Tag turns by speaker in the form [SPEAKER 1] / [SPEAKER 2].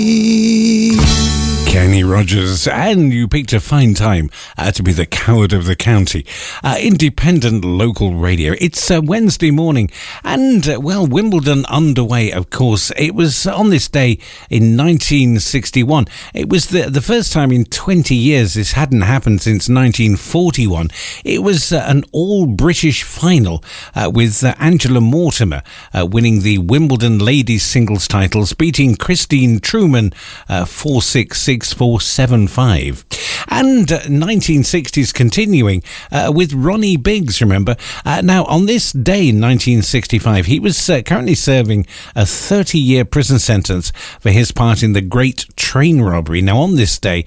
[SPEAKER 1] Kenny Rogers, and you picked a fine time to be the coward of the county. Independent local radio. It's Wednesday morning, and Wimbledon underway, of course. It was on this day in 1961. It was the first time in 20 years. This hadn't happened since 1941. It was an all-British final with Angela Mortimer winning the Wimbledon ladies singles titles, beating Christine Truman 4-6, 6-4, 7-5. And 1960s continuing with Ronnie Biggs, remember. Now, on this day in 1965, he was currently serving a 30-year prison sentence for his part in the Great Train Robbery. Now, on this day